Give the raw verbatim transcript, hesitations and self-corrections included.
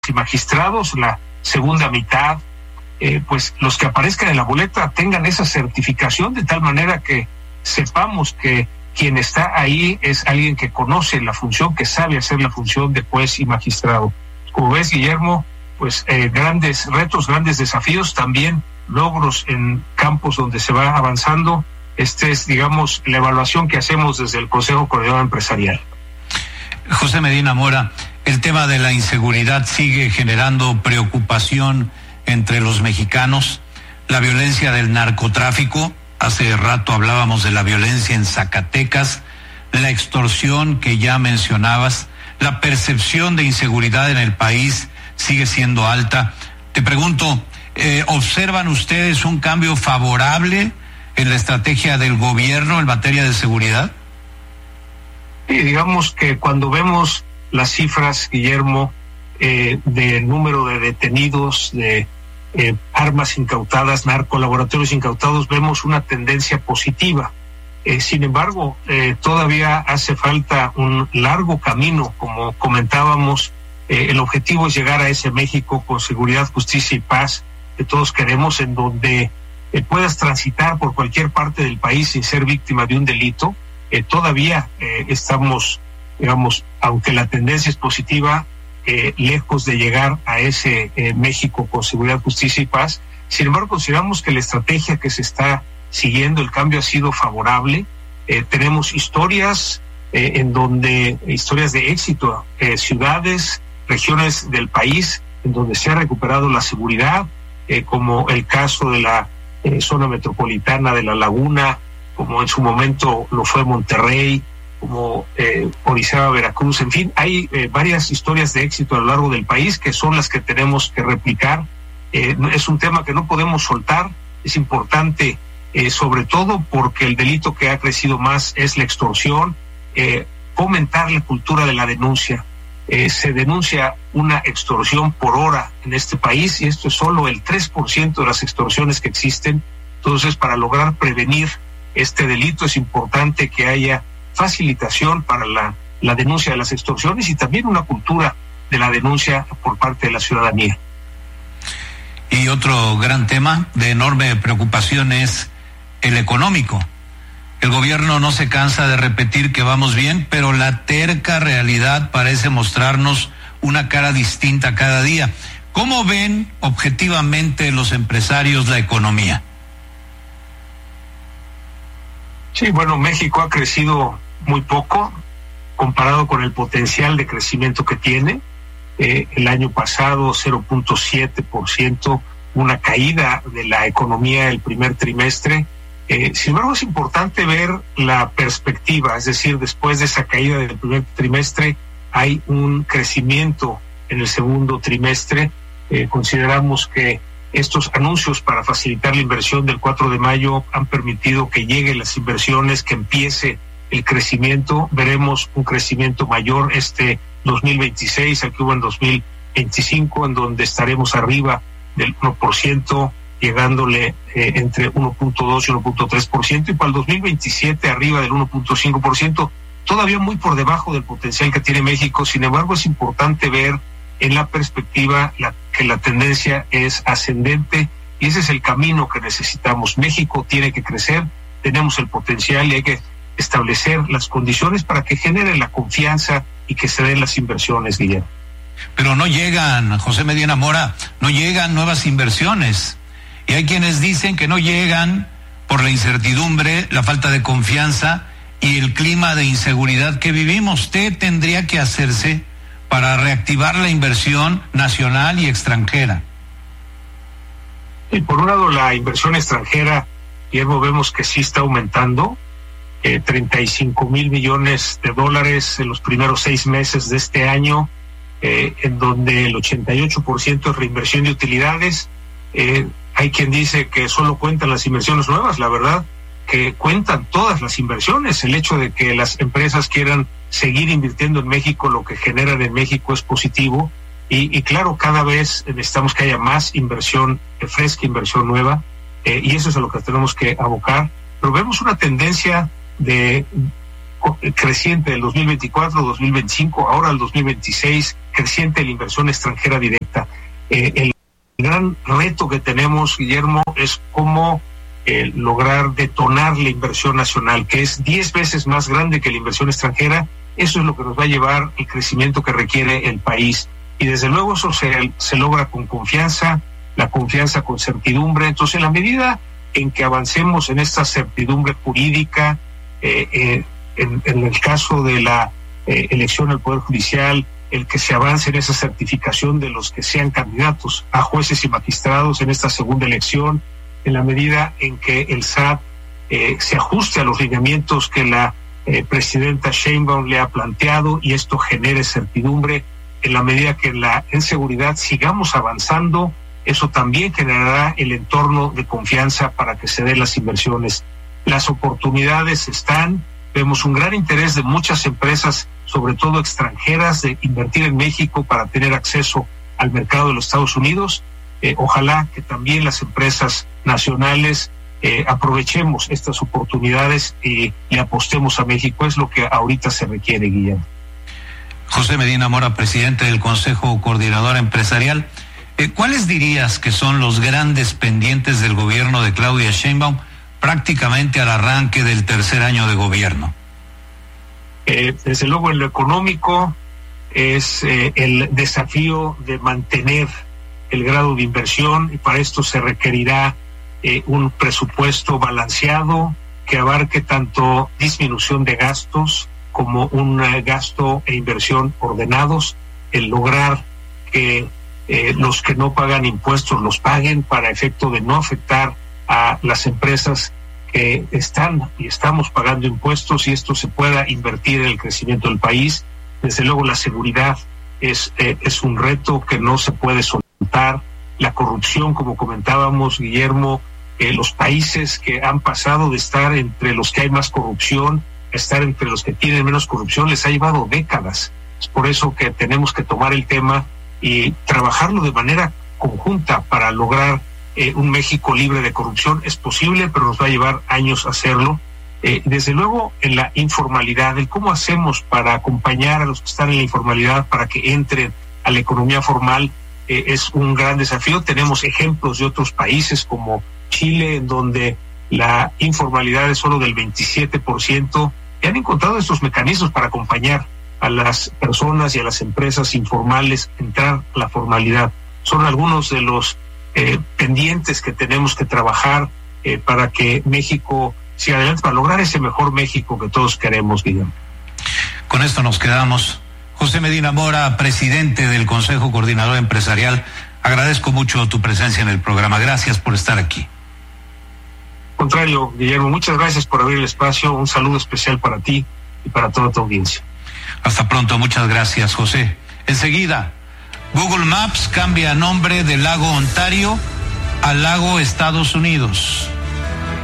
y magistrados, la segunda mitad, eh, pues los que aparezcan en la boleta tengan esa certificación de tal manera que sepamos que quien está ahí es alguien que conoce la función, que sabe hacer la función de juez y magistrado. Como ves, Guillermo, pues eh, grandes retos, grandes desafíos, también logros en campos donde se va avanzando. Esta es, digamos, la evaluación que hacemos desde el Consejo Coordinador Empresarial. José Medina Mora, el tema de la inseguridad sigue generando preocupación entre los mexicanos. La violencia del narcotráfico, hace rato hablábamos de la violencia en Zacatecas, la extorsión que ya mencionabas, la percepción de inseguridad en el país sigue siendo alta. Te pregunto, eh, ¿observan ustedes un cambio favorable en la estrategia del gobierno en materia de seguridad? Sí, digamos que cuando vemos las cifras, Guillermo, eh, del número de detenidos, de eh, armas incautadas, narcolaboratorios incautados, vemos una tendencia positiva. Eh, sin embargo, eh, todavía hace falta un largo camino, como comentábamos. Eh, el objetivo es llegar a ese México con seguridad, justicia y paz que todos queremos, en donde eh, puedas transitar por cualquier parte del país sin ser víctima de un delito. Eh, todavía eh, estamos, digamos, aunque la tendencia es positiva, eh, lejos de llegar a ese eh, México con seguridad, justicia y paz. Sin embargo, consideramos que la estrategia que se está siguiendo, el cambio ha sido favorable. Eh, tenemos historias eh, en donde, historias de éxito, eh, ciudades, regiones del país en donde se ha recuperado la seguridad, eh, como el caso de la eh, zona metropolitana de La Laguna, como en su momento lo fue Monterrey, como eh, Orizaba, Veracruz. En fin, hay eh, varias historias de éxito a lo largo del país que son las que tenemos que replicar. Eh, es un tema que no podemos soltar, es importante, eh, sobre todo porque el delito que ha crecido más es la extorsión, eh, fomentar la cultura de la denuncia. Eh, se denuncia una extorsión por hora en este país y esto es solo el tres por ciento de las extorsiones que existen. Entonces, para lograr prevenir este delito es importante que haya facilitación para la, la denuncia de las extorsiones y también una cultura de la denuncia por parte de la ciudadanía. Y otro gran tema de enorme preocupación es el económico. El gobierno no se cansa de repetir que vamos bien, pero la terca realidad parece mostrarnos una cara distinta cada día. ¿Cómo ven objetivamente los empresarios la economía? Sí, bueno, México ha crecido muy poco comparado con el potencial de crecimiento que tiene. Eh, el año pasado cero punto siete por ciento, una caída de la economía el primer trimestre. Eh, sin embargo, es importante ver la perspectiva, es decir, después de esa caída del primer trimestre hay un crecimiento en el segundo trimestre. Eh, consideramos que estos anuncios para facilitar la inversión del cuatro de mayo han permitido que lleguen las inversiones, que empiece el crecimiento. Veremos un crecimiento mayor este dos mil veintiséis al que hubo en dos mil veinticinco, en donde estaremos arriba del uno por ciento, llegándole eh, entre uno punto dos y uno punto tres por ciento, y para el dos mil veintisiete arriba del uno punto cinco por ciento, todavía muy por debajo del potencial que tiene México. Sin embargo, es importante ver en la perspectiva la, que la tendencia es ascendente y ese es el camino que necesitamos. México tiene que crecer, tenemos el potencial y hay que establecer las condiciones para que genere la confianza y que se den las inversiones, Guillermo. Pero no llegan, José Medina Mora, no llegan nuevas inversiones. Y hay quienes dicen que no llegan por la incertidumbre, la falta de confianza y el clima de inseguridad que vivimos. ¿Qué tendría que hacerse para reactivar la inversión nacional y extranjera? Y por un lado, la inversión extranjera, Guillermo, vemos que sí está aumentando. Eh, treinta y cinco mil millones de dólares en los primeros seis meses de este año, eh, en donde el ochenta y ocho por ciento es reinversión de utilidades. Eh, hay quien dice que solo cuentan las inversiones nuevas. La verdad que cuentan todas las inversiones. El hecho de que las empresas quieran seguir invirtiendo en México, lo que generan en México es positivo. Y, y claro, cada vez necesitamos que haya más inversión fresca, inversión nueva, eh, y eso es a lo que tenemos que abocar. Pero vemos una tendencia de creciente del dos mil veinticuatro, dos mil veinticinco, ahora el dos mil veintiséis, creciente la inversión extranjera directa. Eh, el gran reto que tenemos, Guillermo, es cómo eh, lograr detonar la inversión nacional, que es diez veces más grande que la inversión extranjera. Eso es lo que nos va a llevar el crecimiento que requiere el país. Y desde luego eso se, se logra con confianza, la confianza con certidumbre. Entonces, en la medida en que avancemos en esta certidumbre jurídica, eh, eh, en, en el caso de la eh, elección al Poder Judicial, el que se avance en esa certificación de los que sean candidatos a jueces y magistrados en esta segunda elección, en la medida en que el S A T eh, se ajuste a los lineamientos que la eh, presidenta Sheinbaum le ha planteado y esto genere certidumbre, en la medida que en la en seguridad sigamos avanzando, eso también generará el entorno de confianza para que se den las inversiones. Las oportunidades están, vemos un gran interés de muchas empresas, sobre todo extranjeras, de invertir en México para tener acceso al mercado de los Estados Unidos. Eh, ojalá que también las empresas nacionales eh, aprovechemos estas oportunidades y le apostemos a México. Es lo que ahorita se requiere, Guillermo. José Medina Mora, presidente del Consejo Coordinador Empresarial. Eh, ¿Cuáles dirías que son los grandes pendientes del gobierno de Claudia Sheinbaum prácticamente al arranque del tercer año de gobierno? Eh, desde luego en lo económico es eh, el desafío de mantener el grado de inversión y para esto se requerirá eh, un presupuesto balanceado que abarque tanto disminución de gastos como un eh, gasto e inversión ordenados, el lograr que eh, los que no pagan impuestos los paguen para efecto de no afectar a las empresas que están y estamos pagando impuestos y esto se pueda invertir en el crecimiento del país. Desde luego la seguridad es, eh, es un reto que no se puede soltar. La corrupción, como comentábamos, Guillermo, eh, los países que han pasado de estar entre los que hay más corrupción a estar entre los que tienen menos corrupción les ha llevado décadas. Es por eso que tenemos que tomar el tema y trabajarlo de manera conjunta para lograr Eh, un México libre de corrupción. Es posible, pero nos va a llevar años hacerlo. Eh, desde luego, en la informalidad, el cómo hacemos para acompañar a los que están en la informalidad para que entren a la economía formal eh, es un gran desafío. Tenemos ejemplos de otros países como Chile, en donde la informalidad es solo del veintisiete por ciento, y han encontrado estos mecanismos para acompañar a las personas y a las empresas informales a entrar a la formalidad. Son algunos de los Eh, pendientes que tenemos que trabajar eh, para que México siga adelante, para lograr ese mejor México que todos queremos, Guillermo. Con esto nos quedamos. José Medina Mora, presidente del Consejo Coordinador Empresarial, agradezco mucho tu presencia en el programa. Gracias por estar aquí. Al contrario, Guillermo, muchas gracias por abrir el espacio. Un saludo especial para ti y para toda tu audiencia. Hasta pronto, muchas gracias, José. Enseguida, Google Maps cambia nombre del lago Ontario al lago Estados Unidos.